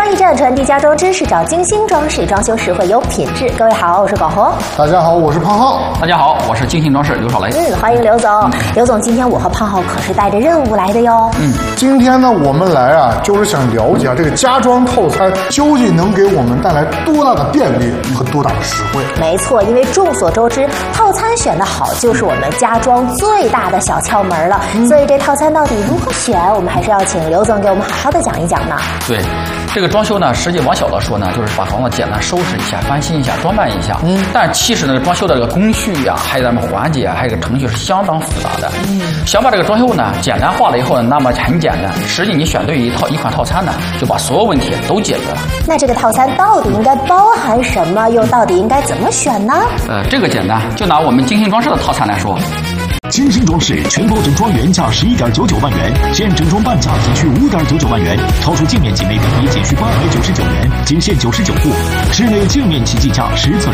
地站传递家装知识，找精心装饰，装修实惠有品质。各位好，我是广红。 大家好，我是胖浩。 大家好，我是精心装饰刘少雷。 欢迎刘总。刘总，今天我和胖浩可是带着任务来的哟。 今天呢，我们来啊，就是想了解这个家装套餐究竟能给我们带来多大的便利和多大的实惠。 没错，因为众所周知，套餐选得好就是我们家装最大的小窍门了。所以这套餐到底如何选，我们还是要请刘总给我们好好的讲一讲呢。 对，这个装修呢，实际往小了说呢，就是把房子简单收拾一下、翻新一下、装扮一下。但其实呢，装修的这个工序呀，还有咱们环节，还有个程序是相当复杂的。想把这个装修呢简单化了以后呢，那么很简单。实际你选对一款套餐呢，就把所有问题都解决了。 那这个套餐到底应该包含什么？又到底应该怎么选呢？ 这个简单，就拿我们精心装饰的套餐来说。 精心装饰全包整装原价11.99万元，现整装半价仅需5.99万元，超出净面积每平米仅需899元，仅限99户。室内净面积计价实测